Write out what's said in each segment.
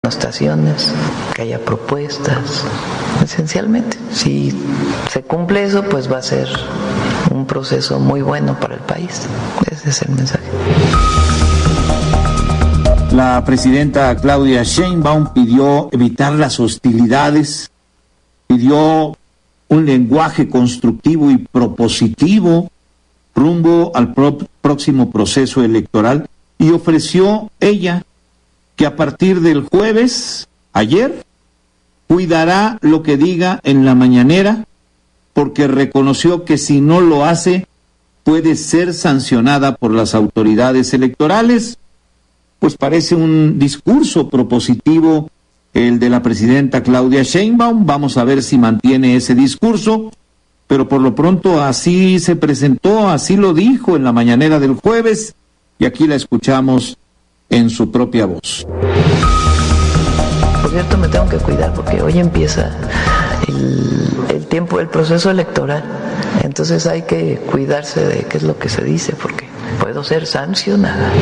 demostraciones, que haya propuestas, esencialmente. Si se cumple eso, pues va a ser un proceso muy bueno para el país. Ese es el mensaje. La presidenta Claudia Sheinbaum pidió evitar las hostilidades, pidió un lenguaje constructivo y propositivo rumbo al próximo proceso electoral y ofreció ella que a partir del jueves, ayer, cuidará lo que diga en la mañanera, porque reconoció que si no lo hace, puede ser sancionada por las autoridades electorales. Pues parece un discurso propositivo el de la presidenta Claudia Sheinbaum. Vamos a ver si mantiene ese discurso, pero por lo pronto así se presentó, así lo dijo en la mañanera del jueves, y aquí la escuchamos en su propia voz. Por cierto, me tengo que cuidar porque hoy empieza el proceso electoral. Entonces hay que cuidarse de qué es lo que se dice porque puedo ser sancionada.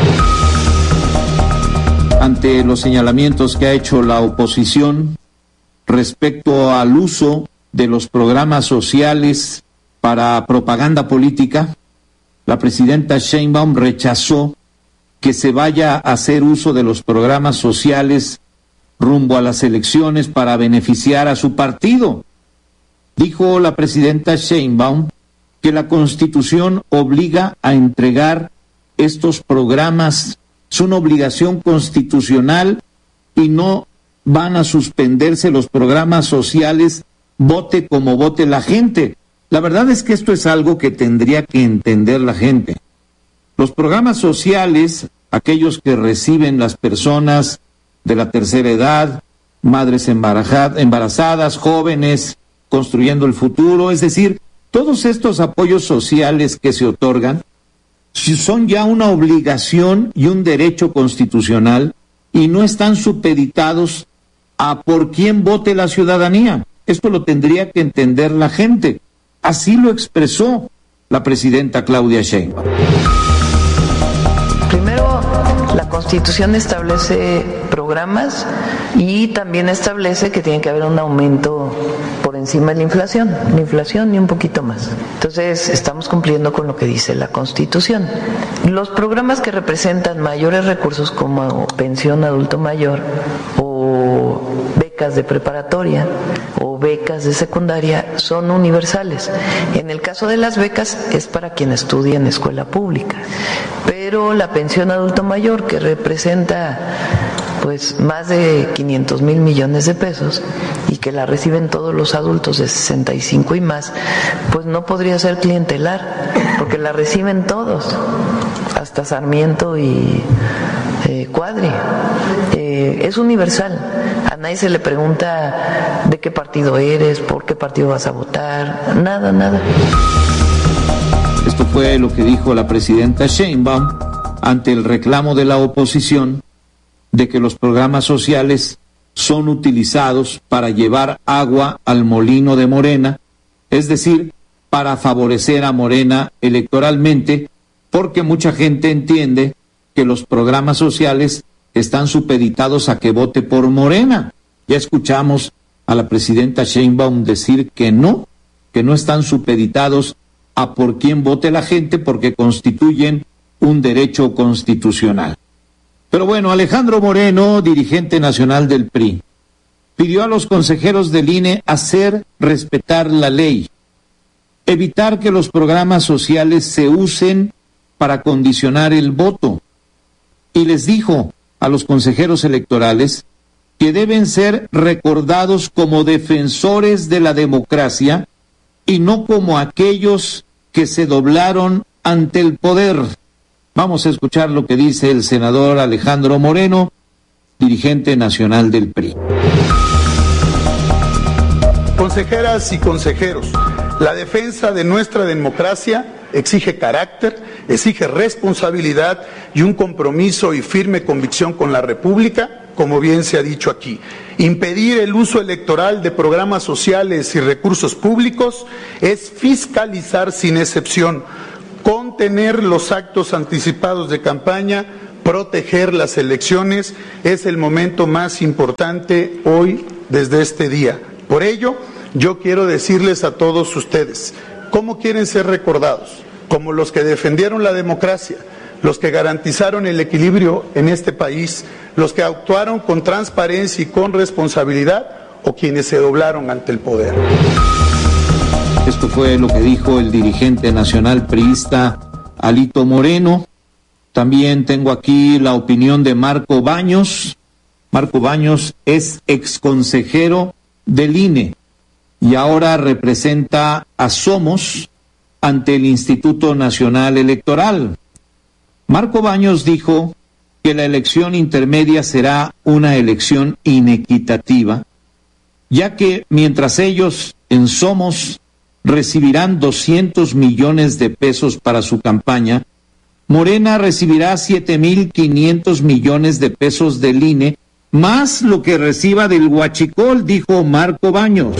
Ante los señalamientos que ha hecho la oposición respecto al uso de los programas sociales para propaganda política, la presidenta Sheinbaum rechazó que se vaya a hacer uso de los programas sociales rumbo a las elecciones para beneficiar a su partido. Dijo la presidenta Sheinbaum que la Constitución obliga a entregar estos programas, es una obligación constitucional y no van a suspenderse los programas sociales, vote como vote la gente. La verdad es que esto es algo que tendría que entender la gente. Los programas sociales, aquellos que reciben las personas de la tercera edad, madres embarazadas, jóvenes, construyendo el futuro, es decir, todos estos apoyos sociales que se otorgan, son ya una obligación y un derecho constitucional y no están supeditados a por quién vote la ciudadanía. Esto lo tendría que entender la gente. Así lo expresó la presidenta Claudia Sheinbaum. Primero, la Constitución establece programas y también establece que tiene que haber un aumento por encima de la inflación y un poquito más. Entonces, estamos cumpliendo con lo que dice la Constitución. Los programas que representan mayores recursos como pensión adulto mayor o becas de preparatoria o becas de secundaria son universales. En el caso de las becas es para quien estudia en escuela pública, pero la pensión adulto mayor, que representa pues más de 500,000 millones de pesos y que la reciben todos los adultos de 65 y más, pues no podría ser clientelar porque la reciben todos, hasta Sarmiento y Cuadri. Es universal. A nadie se le pregunta de qué partido eres, por qué partido vas a votar, nada. Esto fue lo que dijo la presidenta Sheinbaum ante el reclamo de la oposición de que los programas sociales son utilizados para llevar agua al molino de Morena, es decir, para favorecer a Morena electoralmente, porque mucha gente entiende que los programas sociales están supeditados a que vote por Morena. Ya escuchamos a la presidenta Sheinbaum decir que no están supeditados a por quién vote la gente porque constituyen un derecho constitucional. Pero bueno, Alejandro Moreno, dirigente nacional del PRI, pidió a los consejeros del INE hacer respetar la ley, evitar que los programas sociales se usen para condicionar el voto, y les dijo a los consejeros electorales que deben ser recordados como defensores de la democracia y no como aquellos que se doblaron ante el poder. Vamos a escuchar lo que dice el senador Alejandro Moreno, dirigente nacional del PRI. Consejeras y consejeros, la defensa de nuestra democracia exige carácter, exige responsabilidad y un compromiso y firme convicción con la República, como bien se ha dicho aquí. Impedir el uso electoral de programas sociales y recursos públicos es fiscalizar sin excepción, contener los actos anticipados de campaña, proteger las elecciones es el momento más importante hoy desde este día. Por ello, yo quiero decirles a todos ustedes, ¿cómo quieren ser recordados? Como los que defendieron la democracia, los que garantizaron el equilibrio en este país, los que actuaron con transparencia y con responsabilidad, o quienes se doblaron ante el poder. Esto fue lo que dijo el dirigente nacional priista Alito Moreno. También tengo aquí la opinión de Marco Baños. Marco Baños es exconsejero del INE y ahora representa a Somos ante el Instituto Nacional Electoral. Marco Baños dijo que la elección intermedia será una elección inequitativa, ya que mientras ellos en Somos recibirán 200 millones de pesos para su campaña, Morena recibirá 7,500 millones de pesos del INE, más lo que reciba del huachicol, dijo Marco Baños.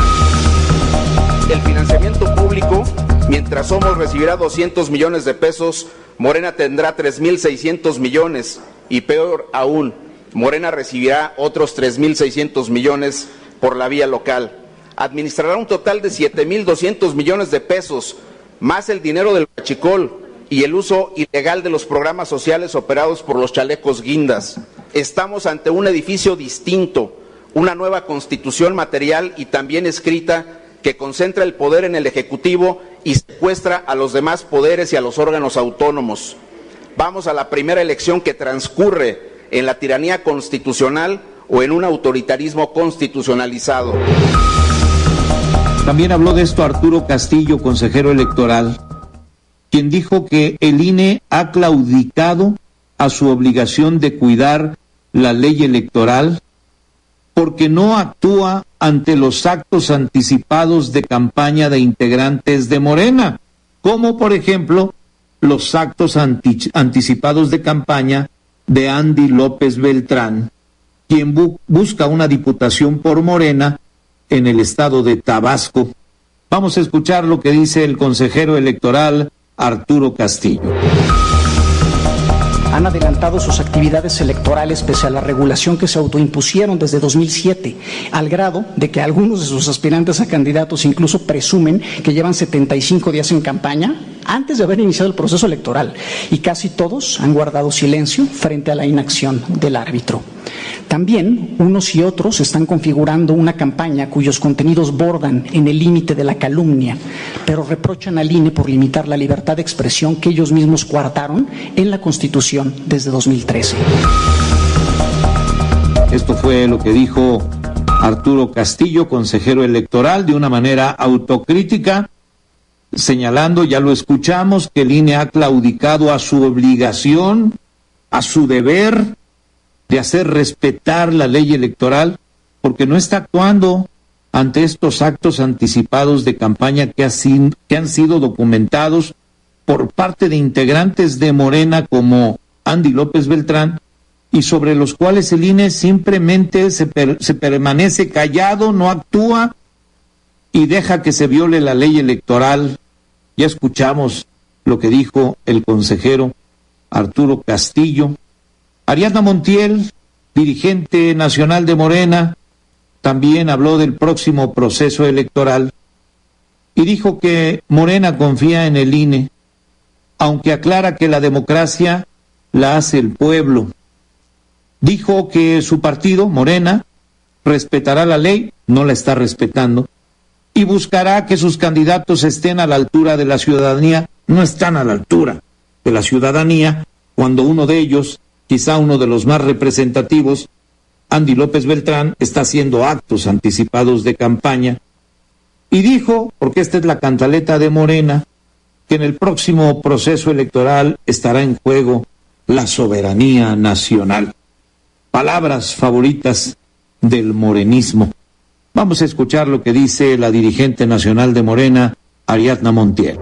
El financiamiento público, mientras Somos recibirá 200 millones de pesos, Morena tendrá 3,600 millones y peor aún, Morena recibirá otros 3,600 millones por la vía local. Administrará un total de 7,200 millones de pesos, más el dinero del huachicol y el uso ilegal de los programas sociales operados por los chalecos guindas. Estamos ante un edificio distinto, una nueva constitución material y también escrita que concentra el poder en el Ejecutivo y secuestra a los demás poderes y a los órganos autónomos. Vamos a la primera elección que transcurre en la tiranía constitucional o en un autoritarismo constitucionalizado. También habló de esto Arturo Castillo, consejero electoral, quien dijo que el INE ha claudicado a su obligación de cuidar la ley electoral porque no actúa ante los actos anticipados de campaña de integrantes de Morena, como por ejemplo los actos anticipados de campaña de Andy López Beltrán, quien busca una diputación por Morena en el estado de Tabasco. Vamos a escuchar lo que dice el consejero electoral Arturo Castillo. Han adelantado sus actividades electorales pese a la regulación que se autoimpusieron desde 2007, al grado de que algunos de sus aspirantes a candidatos incluso presumen que llevan 75 días en campaña antes de haber iniciado el proceso electoral, y casi todos han guardado silencio frente a la inacción del árbitro. También unos y otros están configurando una campaña cuyos contenidos bordan en el límite de la calumnia, pero reprochan al INE por limitar la libertad de expresión que ellos mismos coartaron en la Constitución desde 2013. Esto fue lo que dijo Arturo Castillo, consejero electoral, de una manera autocrítica, señalando, ya lo escuchamos, que el INE ha claudicado a su obligación, a su deber de hacer respetar la ley electoral, porque no está actuando ante estos actos anticipados de campaña que han sido documentados por parte de integrantes de Morena como Andy López Beltrán, y sobre los cuales el INE simplemente se permanece callado, no actúa y deja que se viole la ley electoral. Ya escuchamos lo que dijo el consejero Arturo Castillo. Ariadna Montiel, dirigente nacional de Morena, también habló del próximo proceso electoral y dijo que Morena confía en el INE, aunque aclara que la democracia la hace el pueblo. Dijo que su partido, Morena, respetará la ley, no la está respetando, y buscará que sus candidatos estén a la altura de la ciudadanía. No están a la altura de la ciudadanía cuando uno de ellos, quizá uno de los más representativos, Andy López Beltrán, está haciendo actos anticipados de campaña. Y dijo, porque esta es la cantaleta de Morena, que en el próximo proceso electoral estará en juego la soberanía nacional. Palabras favoritas del morenismo. Vamos a escuchar lo que dice la dirigente nacional de Morena, Ariadna Montiel.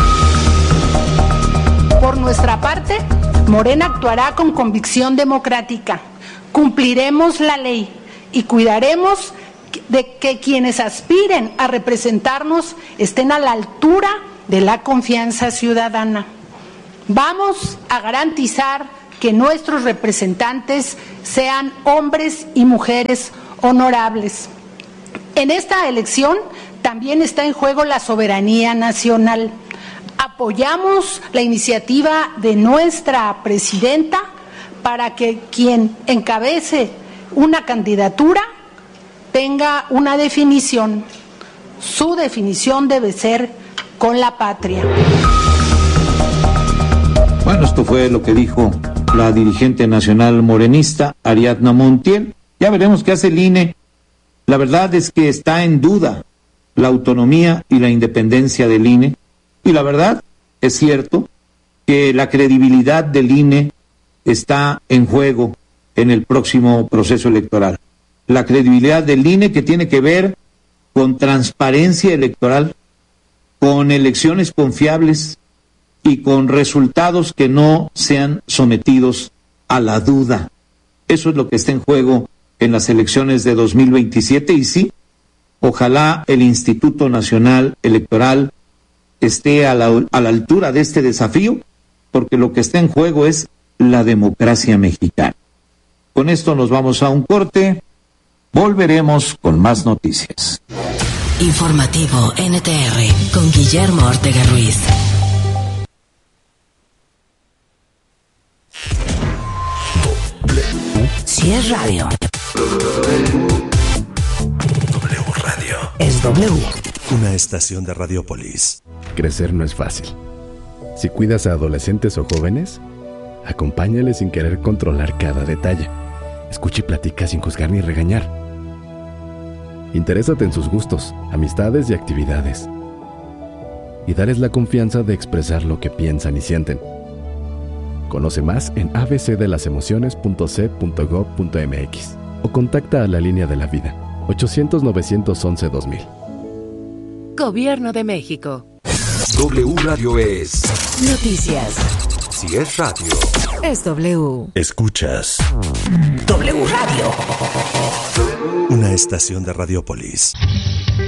Por nuestra parte, Morena actuará con convicción democrática, cumpliremos la ley y cuidaremos de que quienes aspiren a representarnos estén a la altura de la confianza ciudadana. Vamos a garantizar que nuestros representantes sean hombres y mujeres honorables. En esta elección también está en juego la soberanía nacional. Apoyamos la iniciativa de nuestra presidenta para que quien encabece una candidatura tenga una definición. Su definición debe ser con la patria. Bueno, esto fue lo que dijo la dirigente nacional morenista, Ariadna Montiel. Ya veremos qué hace el INE. La verdad es que está en duda la autonomía y la independencia del INE. Y la verdad es cierto que la credibilidad del INE está en juego en el próximo proceso electoral. La credibilidad del INE, que tiene que ver con transparencia electoral, con elecciones confiables y con resultados que no sean sometidos a la duda. Eso es lo que está en juego en las elecciones de 2027 y sí, ojalá el Instituto Nacional Electoral esté a la altura de este desafío, porque lo que está en juego es la democracia mexicana. Con esto nos vamos a un corte. Volveremos con más noticias. Informativo NTR con Guillermo Ortega Ruiz. Si es radio, W Radio. Es W. Una estación de Radiopolis. Crecer no es fácil. Si cuidas a adolescentes o jóvenes, acompáñales sin querer controlar cada detalle. Escucha y platica sin juzgar ni regañar. Interésate en sus gustos, amistades y actividades. Y dales la confianza de expresar lo que piensan y sienten. Conoce más en abcdelasemociones.c.gov.mx o contacta a la Línea de la Vida, 800-911-2000. Gobierno de México. W Radio es Noticias. Si es radio, Es W. escuchas W Radio. una estación de Radiopolis.